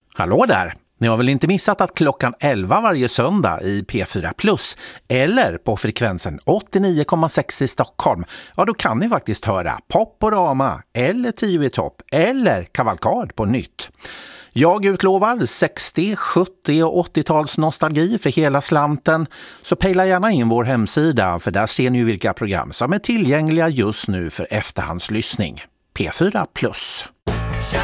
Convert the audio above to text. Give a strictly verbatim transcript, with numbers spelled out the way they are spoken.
Hallå där! Ni har väl inte missat att klockan elva varje söndag i P fyra Plus eller på frekvensen åttionio komma sex i Stockholm, ja då kan ni faktiskt höra Poporama eller tio i topp eller Kavalkad på nytt. Jag utlovar sextio-, sjuttio- och åttio-tals nostalgi för hela slanten, så pejla gärna in vår hemsida för där ser ni vilka program som är tillgängliga just nu för efterhandslyssning. P fyra Plus.